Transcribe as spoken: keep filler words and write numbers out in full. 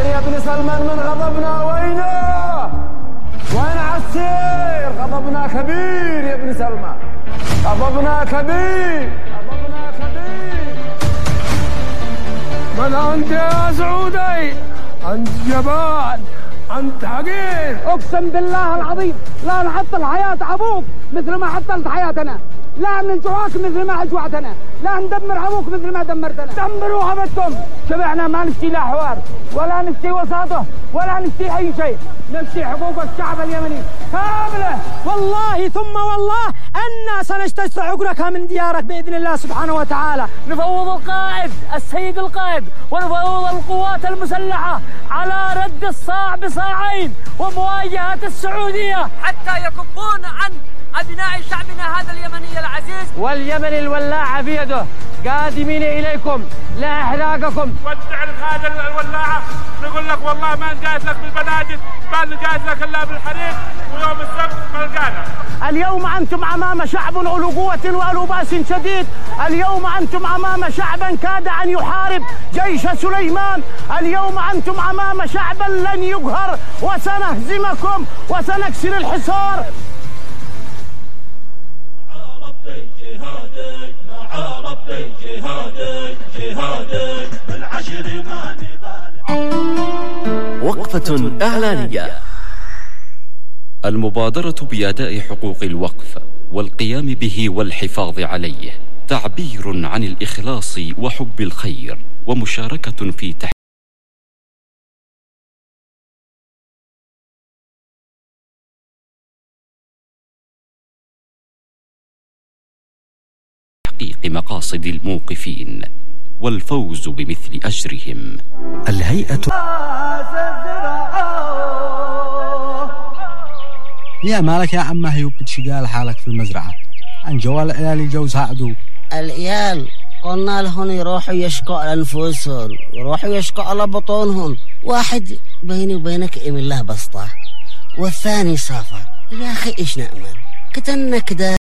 عسير يا ابن سلمان من غضبنا وينه؟ وين عسير؟ غضبنا كبير يا ابن سلمان، غضبنا كبير، غضبنا كبير. من أنت يا سعودي؟ أنت جبان، أنت حقير. أقسم بالله العظيم لا نحطل حياة أبوك مثل ما حطلت حياتنا، لا ننجوعك مثل ما أجوعتنا، لا ندمر أبوك مثل ما دمرتنا. دمروا أبدكم. شبعنا ما نشتي لا حوار ولا نشتي وساطة ولا نشتي أي شيء، نشتي حقوق الشعب اليمني كاملة. والله ثم والله أنا سنجتث عقرك من ديارك بإذن الله سبحانه وتعالى. نفوض القائد السيد القائد ونفوض القوات المسلحة على رد الصاع بصاعين ومواجهة السعودية حتى يكفون عن أبناء شعبنا هذا اليمني العزيز. واليمن الولاعة بيده، قادمين إليكم لا إحراقكم. وتعرف هذا الولاعة نقول لك والله ما نقاس لك بالبنادق، ما نقاس لك إلا بالحريق، ويوم السبت ما لقانا. اليوم أنتم أمام شعب أولو قوة وأولو بأس شديد، اليوم أنتم أمام شعبا كاد أن يحارب جيش سليمان، اليوم أنتم أمام شعبا لن يقهر، وسنهزمكم وسنكسر الحصار. جهادك مع ربي جهادك جهادك بالعشر ما نبالي. وقفة إعلانية. المبادرة بأداء حقوق الوقف والقيام به والحفاظ عليه تعبير عن الإخلاص وحب الخير ومشاركة في تحقيق مقاصد الموقفين والفوز بمثل أجرهم. الهيئة يا مالك يا عم هيوب بتشقال حالك في المزرعة عن جوال العيال جوزها عدو. العيال قلنا لهم يروحوا يشكوا على أنفسهم، يروحوا يشكوا على بطونهم. واحد بيني وبينك إم الله بسطة والثاني سافر. يا أخي إيش نأمل؟ كتنك ده